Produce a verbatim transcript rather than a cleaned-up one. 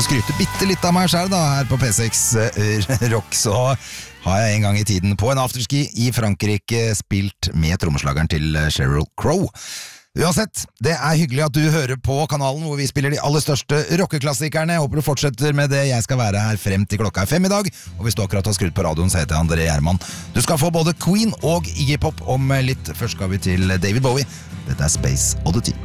For å skryte bitte litt av meg selv da, her på P seks Rock, så har jeg en gang i tiden på en afterski i Frankrike spilt med trommeslageren til Sheryl Crow. Uansett, det er hyggelig at du hører på kanalen hvor vi spiller de aller største rockeklassikerne. Jeg håper du fortsetter med det. Jeg skal være her frem til klokka er fem i dag, og hvis du akkurat har skrudd på radioen, så heter jeg André Gjerman. Du skal få både Queen og Iggy Pop om litt. Først skal vi til David Bowie. Dette er Space Oddity.